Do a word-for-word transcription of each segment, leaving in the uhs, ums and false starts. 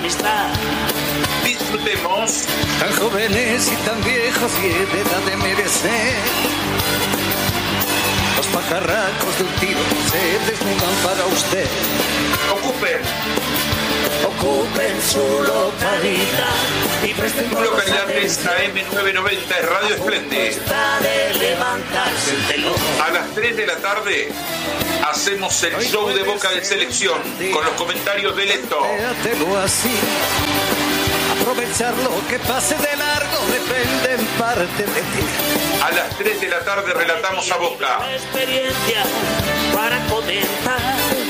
amistad. Disfrutemos. Tan jóvenes y tan viejos y de edad de merecer. Los pajarracos de un tiro se desnudan para usted. Ocupen. Ocupen su localidad y presten Tu localidad es A M novecientos noventa, es Radio Esplende. de levantarse el telón. A las tres de la tarde hacemos el show de Boca de Selección con los comentarios de Leto. Véatelo así. Aprovechar lo que pase de largo depende en parte de ti. A las tres de la tarde relatamos a Boca. Experiencia para comentar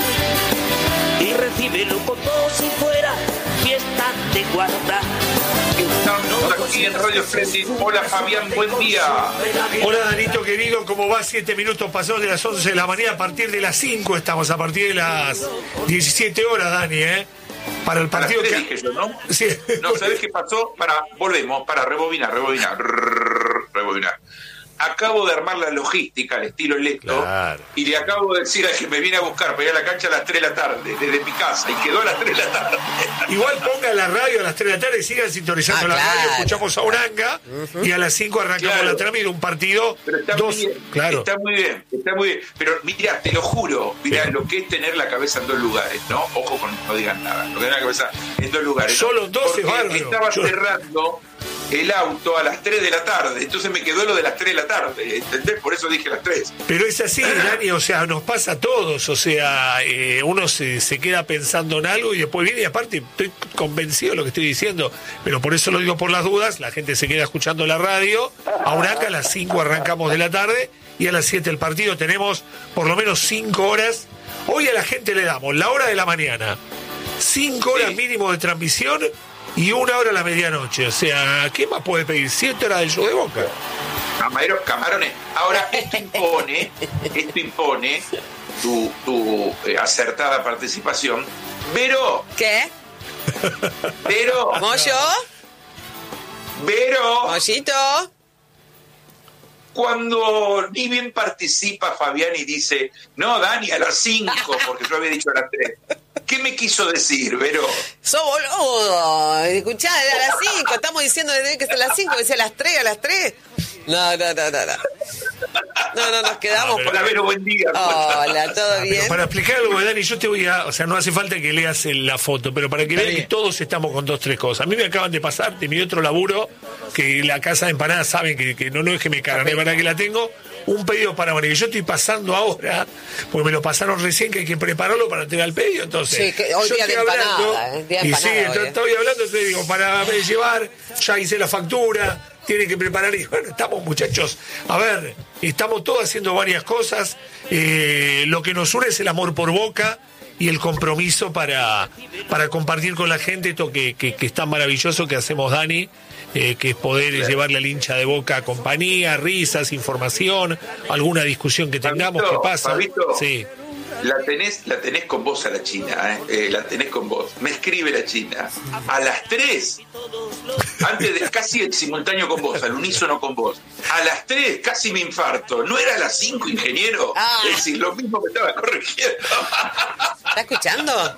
y recíbelo con todo si fuera fiesta de guardar. Estamos aquí en Radio Esplende. Hola Fabián, buen día. Hola Danito querido, ¿cómo va? Siete minutos pasados de las once de la mañana, a partir de las cinco estamos, a partir de las diecisiete horas, Dani, ¿eh? Para el partido que... que... dije yo, ¿no? Sí. No, ¿sabés qué pasó? Para, volvemos, para rebobinar, rebobinar, rebobinar. Acabo de armar la logística al estilo Leto, claro, y le acabo de decir a que me viene a buscar para ir a la cancha a las tres de la tarde, desde mi casa, y quedó a las tres de la tarde. Igual pongan la radio a las tres de la tarde y sigan sintonizando ah, la claro. radio, escuchamos a Uranga, uh-huh. y a las cinco arrancamos claro. la trama de un partido. Pero está dos, muy bien, claro. está muy bien, está muy bien. Pero mira, te lo juro, mira lo que es tener la cabeza en dos lugares, ¿no? Ojo con no digan nada, lo que es la cabeza en dos lugares. Solo ¿no? dos es bárbaro. Estaba Yo... cerrando el auto a las tres de la tarde, entonces me quedó lo de las tres de la tarde, ¿entendés? Por eso dije las tres. Pero es así, Dani, o sea, nos pasa a todos, o sea, eh, uno se, se queda pensando en algo y después viene, y aparte estoy convencido de lo que estoy diciendo, pero por eso lo digo por las dudas, la gente se queda escuchando la radio, ahora acá a las cinco arrancamos de la tarde y a las siete el partido, tenemos por lo menos cinco horas, hoy a la gente le damos la hora de la mañana, cinco horas sí. mínimo de transmisión, y una hora a la medianoche. O sea, ¿qué más puede pedir? Siete horas del show de Boca. Camareros, camarones. Ahora, esto impone, esto impone tu, tu eh, acertada participación. Vero. ¿Qué? Vero. ¿Moyo? Vero. ¿Mollito? Cuando ni bien participa Fabián y dice, no, Dani, a las cinco, porque yo había dicho a las tres. ¿Qué me quiso decir, Vero? ¡Sos boludo! Escuchá, a las cinco, estamos diciendo desde que es a las cinco, decía a las tres, a las tres. No, no, no, no, no. No, no, nos quedamos. Hola, por... Vero, buen día. Hola, ¿todo bien? Para explicar algo, Dani, yo te voy a... O sea, no hace falta que leas la foto, pero para que vean que todos estamos con dos, tres cosas. A mí me acaban de pasar de mi otro laburo, que la casa de empanadas saben que, que no, no es que me cagan, es verdad que la tengo, un pedido para María. Yo estoy pasando ahora, porque me lo pasaron recién, que hay que prepararlo para entregar el pedido, entonces... Sí, que hoy yo día de estoy empanada, hablando, eh, día y empanada sí, hoy, estoy, eh. estoy hablando, te digo, para llevar, ya hice la factura... Tiene que preparar y bueno, estamos muchachos, a ver, estamos todos haciendo varias cosas, eh, lo que nos une es el amor por Boca y el compromiso para, para compartir con la gente esto que, que, que es tan maravilloso que hacemos, Dani, eh, que es poder claro. llevarle al hincha de Boca compañía, risas, información, alguna discusión que tengamos, Fabito, que pasa. Fabito, sí. La tenés, la tenés con vos a la China, ¿eh? Eh, la tenés con vos. Me escribe la China. A las tres, antes de casi el simultáneo con vos, al unísono con vos. A las tres, casi me infarto. ¿No era a las cinco, ingeniero? Ah. Es decir, lo mismo me estaba corrigiendo. ¿Está escuchando?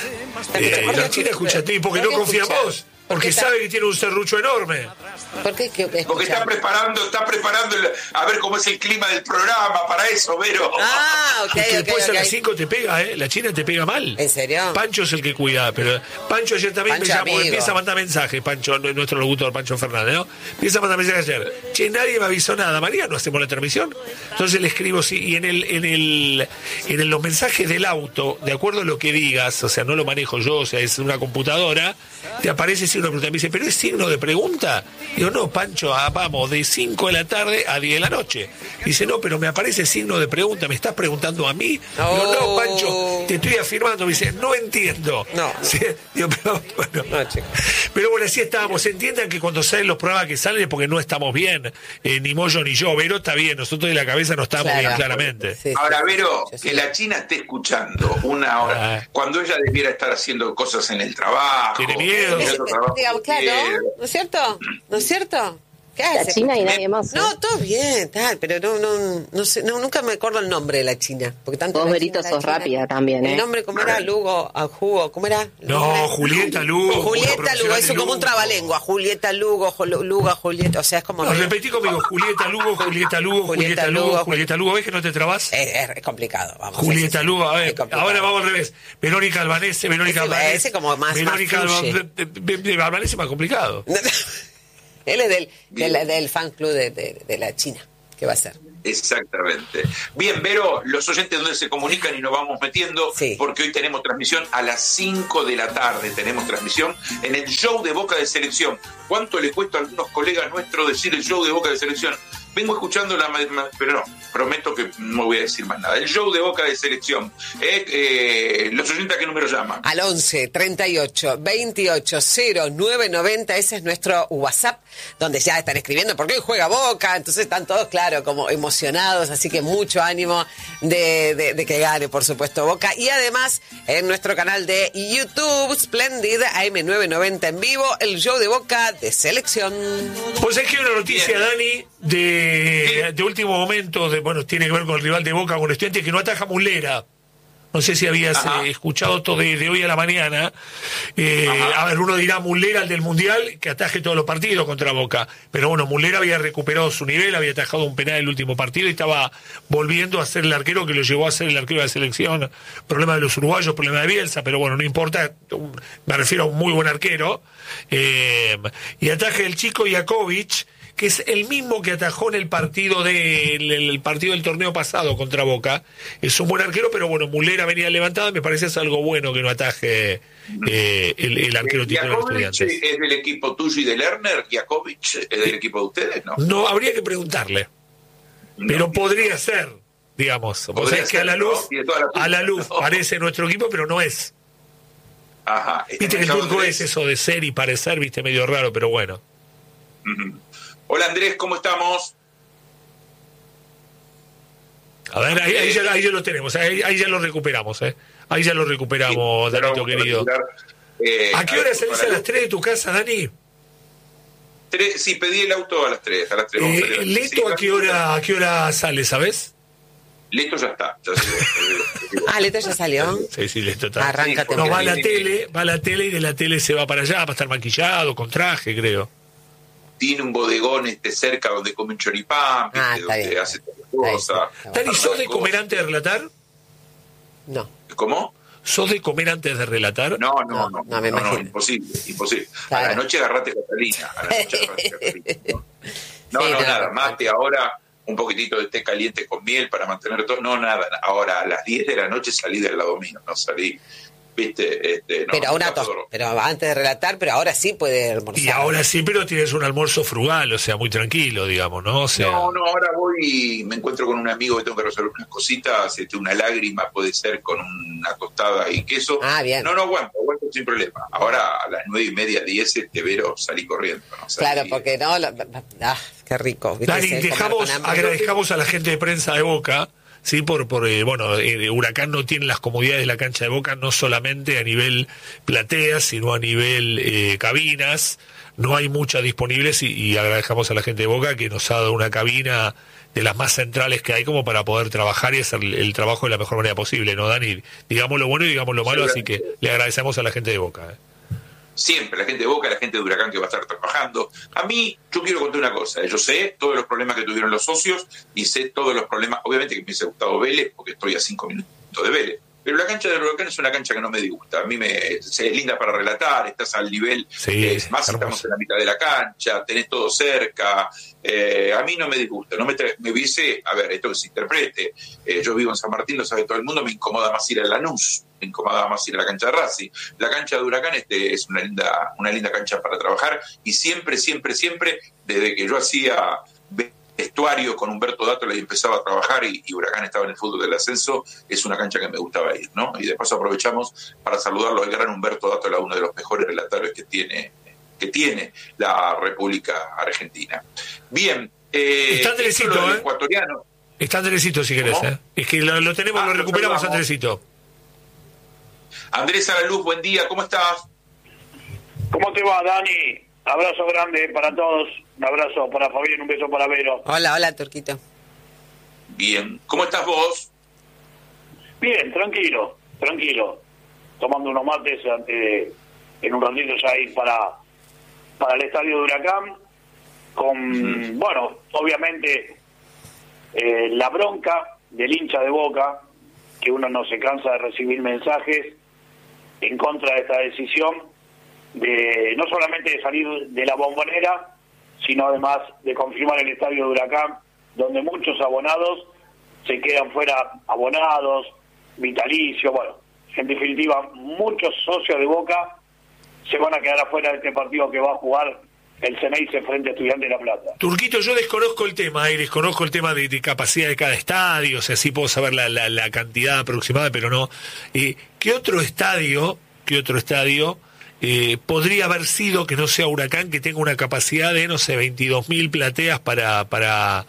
Eh, la China escucha a ti porque no confía en vos. Porque está... sabe que tiene un serrucho enorme. ¿Por qué? ¿Qué, qué Porque está preparando, está preparando el, a ver cómo es el clima del programa para eso, Vero. Ah, ok, y que ok, después okay. a las cinco te pega, ¿eh? La China te pega mal. ¿En serio? Pancho es el que cuida, pero Pancho ayer también Pancho me llamó, amigo. empieza a mandar mensajes, Pancho, nuestro locutor, Pancho Fernández, ¿no? Empieza a mandar mensajes ayer. Che, nadie me avisó nada, María, no hacemos la transmisión. Entonces le escribo, sí, y en el, en el, en el, los mensajes del auto, de acuerdo a lo que digas, o sea, no lo manejo yo, o sea, es una computadora, te aparece signo de pregunta. Me dice, ¿pero es signo de pregunta? Digo, no, Pancho, ah, vamos, de cinco de la tarde a diez de la noche. Dice, no, pero me aparece signo de pregunta, ¿me estás preguntando a mí? Oh. Digo, no, Pancho, te estoy afirmando. Me dice, no entiendo. No. ¿Sí? Digo, pero, bueno. No, chico. Pero bueno, así estábamos. Entiendan que cuando salen los programas que salen es porque no estamos bien, eh, ni Moyo ni yo. Vero está bien, nosotros de la cabeza no estamos claro. bien, claramente. Sí, sí. Ahora, Vero, Sí, sí. que la China esté escuchando una hora, Ah. cuando ella debiera estar haciendo cosas en el trabajo. Tiene miedo. en otro trabajo Digamos, claro, quiere. ¿no es cierto? ¿No es cierto? ¿Qué La hace? China y Me- nadie más. ¿eh? No, todo bien, tal, pero no, no, no sé, no, nunca me acuerdo el nombre de la China. Porque tanto Vos, la Berito, China, la sos China. rápida también, ¿eh? El nombre, ¿cómo era? Lugo, a Jugo, ¿cómo era? El No, nombre. Julieta Lugo. una Julieta Lugo, profesional eso de como un Lugo. trabalengua. Julieta Lugo, Jolo- Lugo, Julieta, o sea, es como... No, medio- repetí conmigo, Julieta Lugo, Julieta Lugo, Julieta Julieta Lugo, Lugo, Julieta Lugo, ¿ves que no te trabas? Es, es- es complicado, vamos. Julieta ese sí, Lugo, a es ver, complicado. ahora vamos al revés. Verónica Albanese, Verónica Ese- Albanese. ese como más- Verónica más Alba- fluye. de- de- de- Albanese es más complicado. Él es del, del, del fan club de, de, de la China. ¿Qué va a hacer? Exactamente. Bien, Vero, los oyentes donde se comunican y nos vamos metiendo, Sí. porque hoy tenemos transmisión a las cinco de la tarde, tenemos transmisión en el show de Boca de Selección. ¿Cuánto le cuesta a algunos colegas nuestros decir el show de Boca de Selección? Vengo escuchando la... pero no, prometo que no voy a decir más nada. El show de Boca de Selección. Eh, eh, los oyentes, ¿a qué número llaman? Al once, treinta y ocho, veintiocho, cero nueve noventa, ese es nuestro WhatsApp, donde ya están escribiendo porque hoy juega Boca, entonces están todos, claro, como emocionados, así que mucho ánimo de, de, de que gane, por supuesto, Boca. Y además, en nuestro canal de YouTube, Splendid, A M novecientos noventa en vivo, el show de Boca de Selección. Pues es que hay una noticia, Dani, de, de último momento, de, bueno, tiene que ver con el rival de Boca, con Estudiantes, que no ataja Muslera. No sé si habías eh, escuchado todo de, de hoy a la mañana. Eh, a ver, uno dirá Muslera, el del Mundial, que ataje todos los partidos contra Boca. Pero bueno, Muslera había recuperado su nivel, había atajado un penal el último partido y estaba volviendo a ser el arquero que lo llevó a ser el arquero de la selección. Problema de los uruguayos, problema de Bielsa, pero bueno, no importa. Me refiero a un muy buen arquero. Eh, y ataje el chico Jakovic, que es el mismo que atajó en el partido del el partido del torneo pasado contra Boca. Es un buen arquero, pero bueno, Muslera venía levantada, me parece es algo bueno que no ataje eh, el, el arquero titular de Jakovic Estudiantes. es del equipo tuyo y de Lerner. Jakovic es del equipo de ustedes, ¿no? No, habría que preguntarle, pero No. podría ser, digamos. O Podría sea, es que a la ser, luz, ¿no? Tiene toda la pinta, a la luz ¿no? parece nuestro equipo, pero no es. Ajá. Viste que el turco es eso de ser y parecer, viste, medio raro, pero bueno. Ujú. Hola Andrés, ¿cómo estamos? A ver, ahí, ahí, ya, ahí ya lo tenemos, ahí, ahí ya lo recuperamos, ¿eh? Ahí ya lo recuperamos, Sí, Danito vamos a querido. retirar, eh, ¿A qué hora salís a para- las tres de tu casa, Dani? Tres, sí, pedí el auto a las tres. A las tres vamos a salir a Eh, las tres. ¿Leto Sí, a qué hora a qué hora sale, sabes? Leto ya está. Ya se- Ah, Leto ya salió. Sí, sí, Leto está. Arráncate. Sí, No, porque va a la tiene- tele, va a la tele y de la tele se va para allá, va a estar maquillado, con traje, creo. Tiene un bodegón este cerca donde come un choripán, ¿viste? Ah, está donde bien. hace todas las Está bien, cosas. está Dani, arma ¿sos las de comer cosas. antes de relatar? No. ¿Cómo? ¿Sos de comer antes de relatar? No, no, No, no, no me no, no, imagino. imposible, imposible. Claro. A la noche agarrate Catalina, a la noche agarrate Catalina. No, Sí, no, no, nada, no. mate ahora, un poquitito de té caliente con miel para mantener todo, no, nada, ahora a las diez de la noche salí del lado mío, no salí, viste, este, no, Pero, una está tos, todo- pero antes de relatar, pero ahora sí puede almorzar. Y ahora sí, pero tienes un almuerzo frugal, o sea, muy tranquilo, digamos, ¿no? O sea, No, no, ahora voy y me encuentro con un amigo que tengo que resolver unas cositas, este, una lágrima puede ser con una tostada y queso. Ah, bien. No, no aguanto, aguanto sin problema. Ahora a las nueve y media, diez, este Vero salí corriendo. ¿no? Salí- Claro, porque no. la- ah, qué rico. ¿viste? Dani, Ese comer dejamos, con hambre. agradezcamos a la gente de prensa de Boca, sí, por, por eh, bueno, eh, Huracán no tiene las comodidades de la cancha de Boca, no solamente a nivel plateas, sino a nivel eh, cabinas. No hay muchas disponibles y, y agradezcamos a la gente de Boca que nos ha dado una cabina de las más centrales que hay como para poder trabajar y hacer el, el trabajo de la mejor manera posible, ¿no, Dani? Digamos lo bueno y digamos lo malo, así que le agradecemos a la gente de Boca. ¿eh? Siempre, la gente de Boca, la gente de Huracán que va a estar trabajando. A mí, yo quiero contar una cosa. Yo sé todos los problemas que tuvieron los socios y sé todos los problemas. Obviamente que me hubiese gustado Vélez, porque estoy a cinco minutos de Vélez. Pero la cancha del Huracán es una cancha que no me disgusta. A mí me es linda para relatar, estás al nivel. Sí, es más, hermoso. estamos en la mitad de la cancha, tenés todo cerca. Eh, a mí no me disgusta. No me, tra- me hubiese, a ver, esto que se interprete. Eh, yo vivo en San Martín, lo sabe todo el mundo, me incomoda más ir a Lanús. Me incomoda más ir a la cancha de Racing. La cancha de Huracán este, es una linda, una linda cancha para trabajar y siempre, siempre, siempre, desde que yo hacía vestuario con Humberto Dátola y empezaba a trabajar y, y Huracán estaba en el fútbol del ascenso, es una cancha que me gustaba ir, ¿no? Y de paso aprovechamos para saludarlo al gran Humberto Dátola, uno de los mejores relatores que tiene, que tiene la República Argentina. Bien, eh, Está esto Andresito, lo del ¿eh? ecuatoriano. Está Andresito si querés, ¿Cómo? ¿eh? Es que lo, lo tenemos, Ah, lo lo recuperamos, saludamos. Andresito. Andrés Araluz, buen día, ¿cómo estás? ¿Cómo te va, Dani? Abrazo grande para todos, un abrazo para Fabián, un beso para Vero. Hola, hola, Turquito. Bien, ¿cómo estás vos? Bien, tranquilo, tranquilo. Tomando unos mates antes de, en un ratito ya ir para, para el estadio de Huracán. Con, mm. bueno, obviamente eh, la bronca del hincha de Boca, que uno no se cansa de recibir mensajes en contra de esta decisión, de no solamente de salir de la Bombonera, sino además de confirmar el estadio de Huracán, donde muchos abonados se quedan fuera, abonados, vitalicios, bueno, en definitiva, muchos socios de Boca se van a quedar afuera de este partido que va a jugar el Ceneice frente a Estudiantes de La Plata. Turquito, yo desconozco el tema, eh, desconozco el tema de, de capacidad de cada estadio, o sea, sí puedo saber la, la, la cantidad aproximada, pero no. Eh, ¿Qué otro estadio, qué otro estadio eh, podría haber sido que no sea Huracán, que tenga una capacidad de, no sé, veintidós mil plateas para para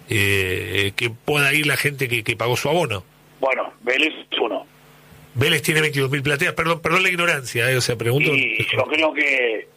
eh, que pueda ir la gente que, que pagó su abono? Bueno, Vélez es uno. Vélez tiene veintidós mil plateas, perdón, perdón la ignorancia, eh, o sea, pregunto. Y yo creo que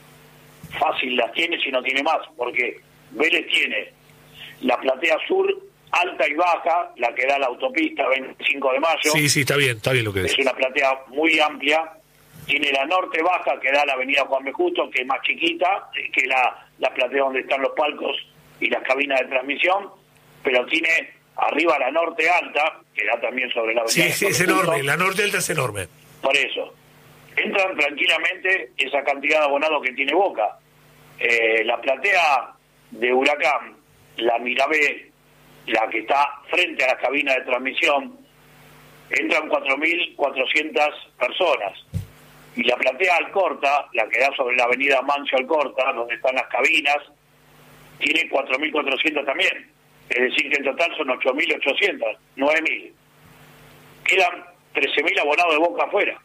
fácil las tiene si no tiene más, porque Vélez tiene la platea sur alta y baja, la que da la autopista veinticinco de mayo. Sí, sí, está bien, está bien lo que es. es. Es una platea muy amplia. Tiene la norte baja, que da la avenida Juan B. Justo, que es más chiquita que la, la platea donde están los palcos y las cabinas de transmisión, pero tiene arriba la norte alta, que da también sobre la avenida. Sí, sí, es enorme, la norte alta es enorme. Por eso, entran tranquilamente esa cantidad de abonados que tiene Boca. Eh, la platea de Huracán, la Mirabé, la que está frente a las cabinas de transmisión, entran cuatro mil cuatrocientas personas. Y la platea Alcorta, la que da sobre la avenida Mancio Alcorta, donde están las cabinas, tiene cuatro mil cuatrocientos también. Es decir, que en total son ocho mil ochocientos, nueve mil. Quedan trece mil abonados de Boca afuera.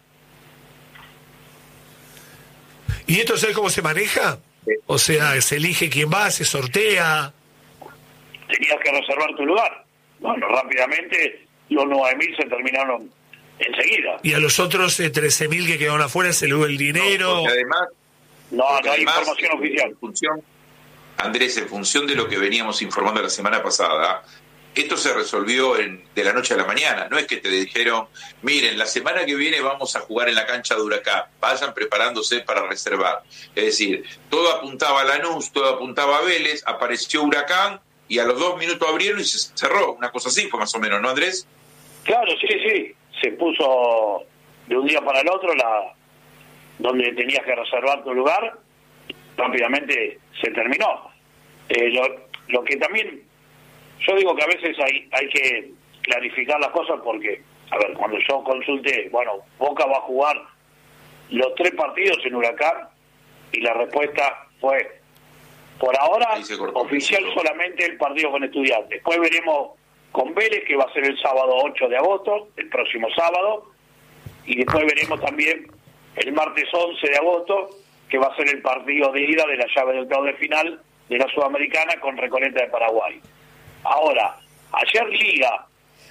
¿Y esto sabes cómo se maneja? O sea, ¿se elige quién va, se sortea? Tenías que reservar tu lugar. Bueno, rápidamente los nueve mil se terminaron enseguida. ¿Y a los otros eh, trece mil que quedaron afuera se le dio el dinero? No, además, no, no hay además, información en, oficial. En función, Andrés, en función de lo que veníamos informando la semana pasada, esto se resolvió en, de la noche a la mañana. No es que te dijeron, miren, la semana que viene vamos a jugar en la cancha de Huracán, vayan preparándose para reservar. Es decir, todo apuntaba a Lanús, todo apuntaba a Vélez, apareció Huracán y a los dos minutos abrieron y se cerró. Una cosa así fue más o menos, ¿no, Andrés? Claro, sí, sí. Se puso de un día para el otro la donde tenías que reservar tu lugar, rápidamente se terminó. Eh, lo, lo que también, yo digo que a veces hay, hay que clarificar las cosas porque, a ver, cuando yo consulté, bueno, Boca va a jugar los tres partidos en Huracán y la respuesta fue, por ahora, oficial solamente el partido con Estudiantes. Después veremos con Vélez, que va a ser el sábado ocho de agosto, el próximo sábado, y después veremos también el martes once de agosto, que va a ser el partido de ida de la llave de octavo de final de la Sudamericana con Recoleta de Paraguay. Ahora, ayer Liga,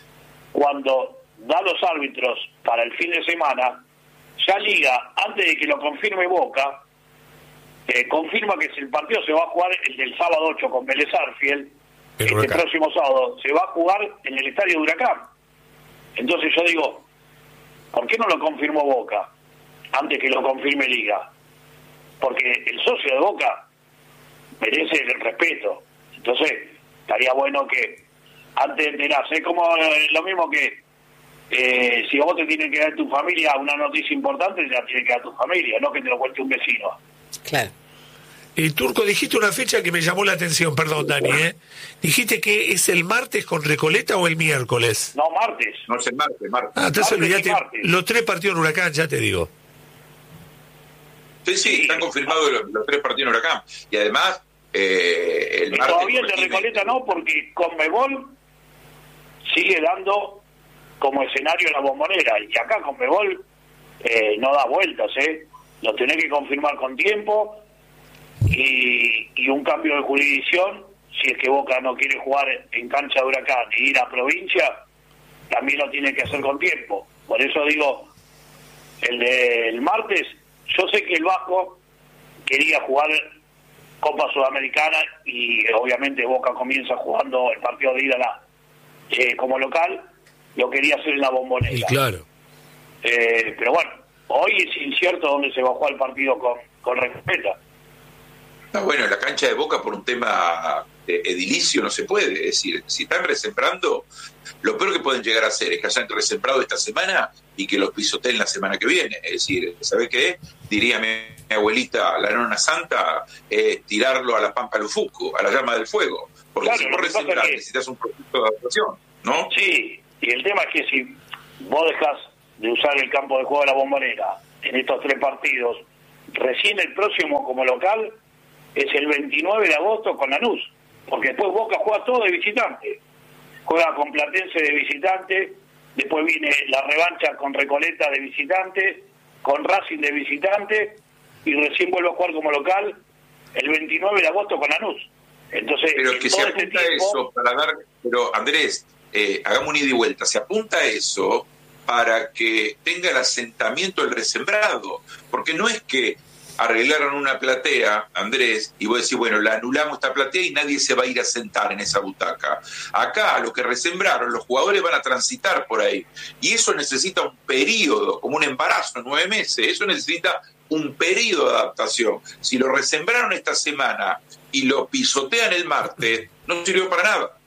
cuando da los árbitros para el fin de semana, ya Liga, antes de que lo confirme Boca, eh, confirma que si el partido se va a jugar el del sábado ocho con Vélez Arfield, este Huracán. Próximo sábado se va a jugar en el estadio de Huracán. Entonces yo digo, ¿por qué no lo confirmó Boca antes que lo confirme Liga? Porque el socio de Boca merece el respeto. Entonces estaría bueno que antes de enterarse, es como eh, lo mismo que eh, si a vos te tiene que dar tu familia una noticia importante, te la tiene que dar tu familia, no que te lo cuente un vecino. Claro. Eh, Turco, dijiste una fecha que me llamó la atención, perdón, Dani, ¿eh? ¿Dijiste que es el martes con Recoleta o el miércoles? No, martes. No, es el martes, martes. Ah, entonces olvídate, martes. Los tres partidos en Huracán, ya te digo. Sí, sí, están confirmados los, los tres partidos en Huracán. Y además, eh, el martes... Todavía el de Recoleta no, porque Conmebol sigue dando como escenario la Bombonera. Y acá Conmebol eh, no da vueltas, ¿eh? Lo tenés que confirmar con tiempo... Y, y un cambio de jurisdicción, si es que Boca no quiere jugar en cancha de Huracán y ir a provincia, también lo tiene que hacer con tiempo. Por eso digo, el del martes, yo sé que el Vasco quería jugar Copa Sudamericana y obviamente Boca comienza jugando el partido de ida la, eh, como local, lo quería hacer en la Bombonera. Y claro. Eh, pero bueno, hoy es incierto dónde se va a jugar el partido con, con Recoleta. Ah, bueno, en la cancha de Boca por un tema eh, edilicio no se puede. Es decir, si están resembrando, lo peor que pueden llegar a hacer es que hayan resembrado esta semana y que los pisoteen la semana que viene. Es decir, ¿sabe qué? Diría mi, mi abuelita, la nona santa, eh, tirarlo a la Pampa Lufuco, a la llama del fuego. Porque Claro, si vos resembrar que... necesitas un proceso de adaptación, ¿no? Sí, y el tema es que si vos dejás de usar el campo de juego de la Bombonera en estos tres partidos, recién el próximo como local es el veintinueve de agosto con Lanús, porque después Boca juega todo de visitante, juega con Platense de visitante, después viene la revancha con Recoleta de visitante, con Racing de visitante, y recién vuelve a jugar como local el veintinueve de agosto con Lanús. Entonces, pero que se apunta este tiempo... eso para dar, pero Andrés, eh, hagamos un ida y vuelta, se apunta eso para que tenga el asentamiento el resembrado, porque no es que arreglaron una platea, Andrés, y vos decís, bueno, la anulamos esta platea y nadie se va a ir a sentar en esa butaca. Acá, lo que resembraron, los jugadores van a transitar por ahí, y eso necesita un periodo, como un embarazo, nueve meses, eso necesita un periodo de adaptación. Si lo resembraron esta semana y lo pisotean el martes, no sirvió para nada.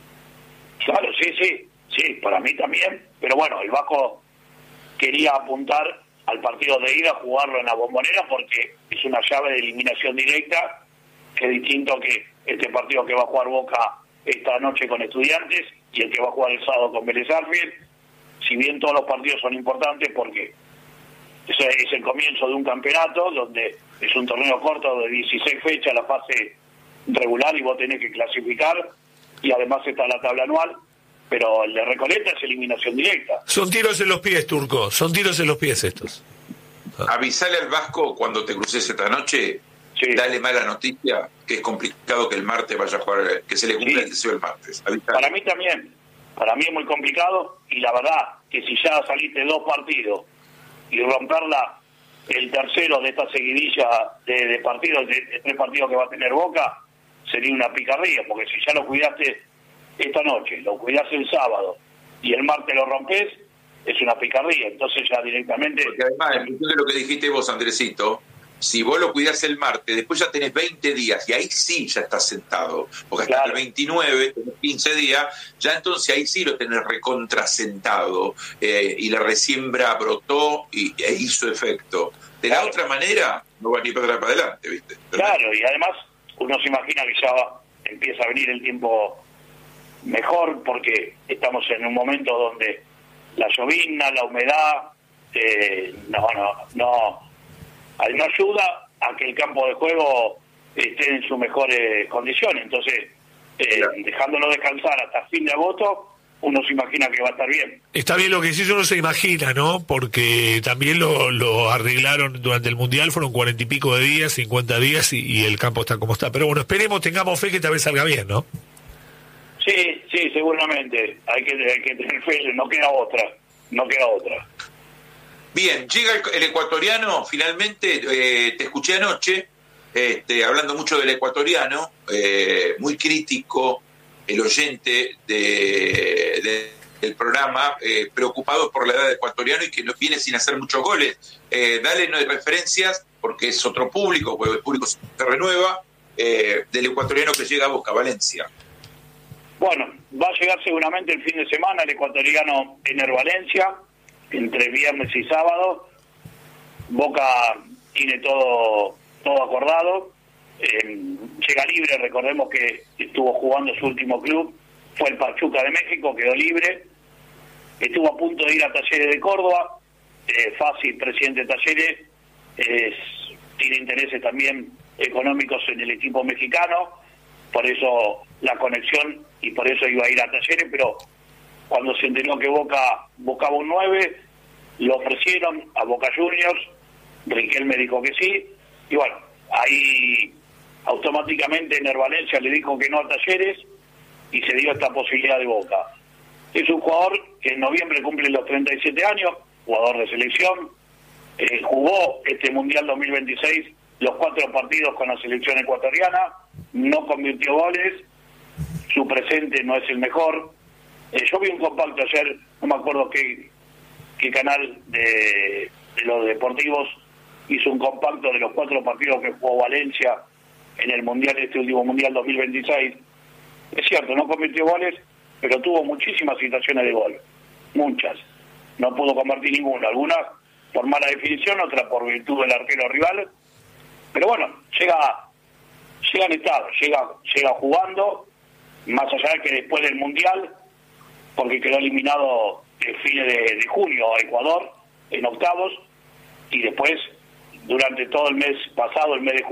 Claro, sí, sí, sí, para mí también, pero bueno, el Vasco quería apuntar al partido de ida, jugarlo en la Bombonera, porque es una llave de eliminación directa, que es distinto que este partido que va a jugar Boca esta noche con Estudiantes y el que va a jugar el sábado con Vélez Sarsfield. Si bien todos los partidos son importantes porque es, es el comienzo de un campeonato, donde es un torneo corto de dieciséis fechas, la fase regular, y vos tenés que clasificar, y además está la tabla anual, pero el de Recoleta es eliminación directa. Son tiros en los pies, Turco, son tiros en los pies estos. Ah. Avisale al Vasco cuando te cruces esta noche, sí. Dale mala noticia, que es complicado que el martes vaya a jugar, que se le cumpla sí. el deseo el martes. Avisale. Para mí también, para mí es muy complicado, y la verdad que si ya saliste dos partidos y romperla el tercero de esta seguidilla de, de partidos, de, de tres partidos que va a tener Boca, sería una picardía, porque si ya lo cuidaste esta noche, lo cuidás el sábado y el martes lo rompés, es una picardía. Entonces ya directamente... Porque además, en función de lo que dijiste vos, Andresito, si vos lo cuidás el martes, después ya tenés veinte días y ahí sí ya estás sentado, porque hasta claro. el veintinueve, tenés quince días, ya entonces ahí sí lo tenés recontrasentado, eh, y la resiembra brotó y e hizo efecto. De claro. la otra manera, no va ni para atrás para adelante, ¿viste? Claro, y además uno se imagina que ya va, empieza a venir el tiempo mejor, porque estamos en un momento donde la llovizna, la humedad, eh, no, no, no, no ayuda a que el campo de juego esté en sus mejores condiciones. Entonces, eh, claro. dejándolo descansar hasta fin de agosto, uno se imagina que va a estar bien. Está bien lo que decís, uno se imagina, ¿no? Porque también lo, lo arreglaron durante el Mundial, fueron cuarenta y pico de días, cincuenta días, y, y el campo está como está. Pero bueno, esperemos, tengamos fe que tal vez salga bien, ¿no? Sí, sí, seguramente. Hay que, hay que tener fe, no queda otra, no queda otra. Bien, llega el, el ecuatoriano, finalmente, eh, te escuché anoche, este, hablando mucho del ecuatoriano, eh, muy crítico, el oyente de, de, del programa, eh, preocupado por la edad del ecuatoriano y que no viene sin hacer muchos goles. Eh, dale no hay referencias, porque es otro público, porque el público se renueva, eh, del ecuatoriano que llega a Boca, Valencia. Bueno, va a llegar seguramente el fin de semana el ecuatoriano Ener Valencia, entre viernes y sábado. Boca tiene todo, todo acordado. Eh, llega libre, recordemos que estuvo jugando su último club, fue el Pachuca de México, quedó libre, estuvo a punto de ir a Talleres de Córdoba, eh, fácil, presidente de Talleres, eh, tiene intereses también económicos en el equipo mexicano, por eso la conexión y por eso iba a ir a Talleres, pero cuando se enteró que Boca buscaba un nueve, lo ofrecieron a Boca Juniors, Riquelme dijo que sí, y bueno, ahí automáticamente Ener Valencia le dijo que no a Talleres y se dio esta posibilidad de Boca. Es un jugador que en noviembre cumple los treinta y siete años, jugador de selección, eh, jugó este Mundial dos mil veintiséis los cuatro partidos con la selección ecuatoriana, no convirtió goles, su presente no es el mejor. Eh, yo vi un compacto ayer, no me acuerdo qué, qué canal de, de los deportivos hizo un compacto de los cuatro partidos que jugó Valencia en el Mundial, este último Mundial dos mil veintiséis. Es cierto, no convirtió goles, pero tuvo muchísimas situaciones de gol, muchas. No pudo convertir ninguna, algunas por mala definición, otras por virtud del arquero rival. Pero bueno, llega, llega en estado, llega, llega jugando, más allá de que después del Mundial, porque quedó eliminado el fin de, de junio a Ecuador en octavos, y después, durante todo el mes pasado, el mes de junio,